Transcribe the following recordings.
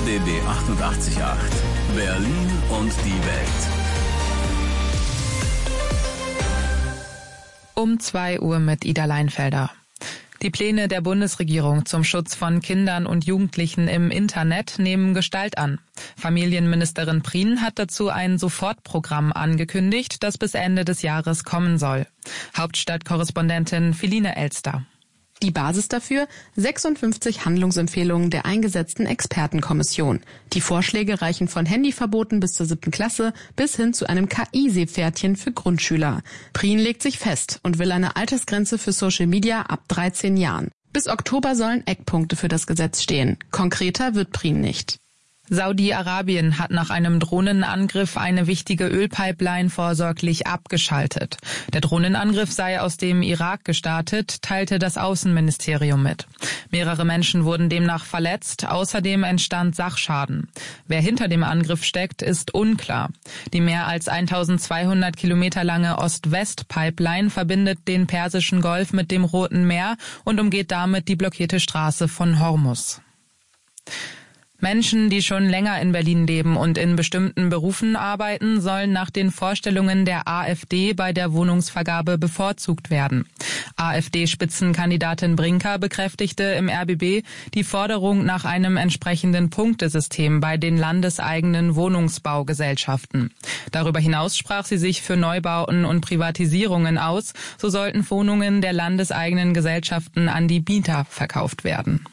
RBB 88.8 Berlin und die Welt. Um 2 Uhr mit Ida Leinfelder. Die Pläne der Bundesregierung zum Schutz von Kindern und Jugendlichen im Internet nehmen Gestalt an. Familienministerin Prien hat dazu ein Sofortprogramm angekündigt, das bis Ende des Jahres kommen soll. Hauptstadtkorrespondentin Feline Elster. Die Basis dafür 56 Handlungsempfehlungen der eingesetzten Expertenkommission. Die Vorschläge reichen von Handyverboten bis zur 7. Klasse bis hin zu einem KI-Seepferdchen für Grundschüler. Prien legt sich fest und will eine Altersgrenze für Social Media ab 13 Jahren. Bis Oktober sollen Eckpunkte für das Gesetz stehen. Konkreter wird Prien nicht. Saudi-Arabien hat nach einem Drohnenangriff eine wichtige Ölpipeline vorsorglich abgeschaltet. Der Drohnenangriff sei aus dem Irak gestartet, teilte das Außenministerium mit. Mehrere Menschen wurden demnach verletzt, außerdem entstand Sachschaden. Wer hinter dem Angriff steckt, ist unklar. Die mehr als 1200 Kilometer lange Ost-West-Pipeline verbindet den Persischen Golf mit dem Roten Meer und umgeht damit die blockierte Straße von Hormuz. Menschen, die schon länger in Berlin leben und in bestimmten Berufen arbeiten, sollen nach den Vorstellungen der AfD bei der Wohnungsvergabe bevorzugt werden. AfD-Spitzenkandidatin Brinker bekräftigte im RBB die Forderung nach einem entsprechenden Punktesystem bei den landeseigenen Wohnungsbaugesellschaften. Darüber hinaus sprach sie sich für Neubauten und Privatisierungen aus. So sollten Wohnungen der landeseigenen Gesellschaften an die Mieter verkauft werden.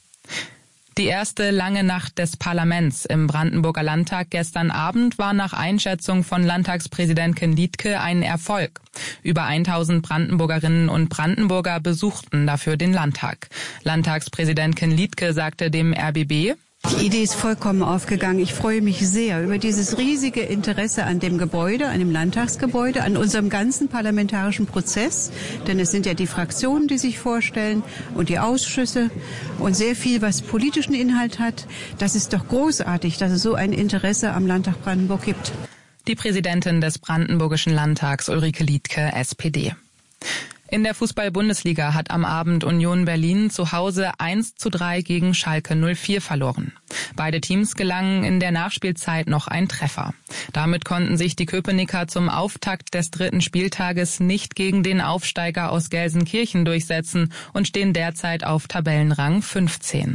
Die erste lange Nacht des Parlaments im Brandenburger Landtag gestern Abend war nach Einschätzung von Landtagspräsident Ken Liedtke ein Erfolg. Über 1000 Brandenburgerinnen und Brandenburger besuchten dafür den Landtag. Landtagspräsident Ken Liedtke sagte dem RBB: Die Idee ist vollkommen aufgegangen. Ich freue mich sehr über dieses riesige Interesse an dem Gebäude, an dem Landtagsgebäude, an unserem ganzen parlamentarischen Prozess. Denn es sind ja die Fraktionen, die sich vorstellen und die Ausschüsse und sehr viel, was politischen Inhalt hat. Das ist doch großartig, dass es so ein Interesse am Landtag Brandenburg gibt. Die Präsidentin des Brandenburgischen Landtags, Ulrike Liedtke, SPD. In der Fußball-Bundesliga hat am Abend Union Berlin zu Hause 1:3 gegen Schalke 04 verloren. Beide Teams gelangen in der Nachspielzeit noch ein Treffer. Damit konnten sich die Köpenicker zum Auftakt des 3. Spieltages nicht gegen den Aufsteiger aus Gelsenkirchen durchsetzen und stehen derzeit auf Tabellenrang 15.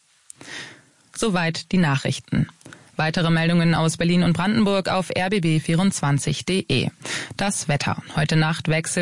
Soweit die Nachrichten. Weitere Meldungen aus Berlin und Brandenburg auf rbb24.de. Das Wetter. Heute Nacht wechseln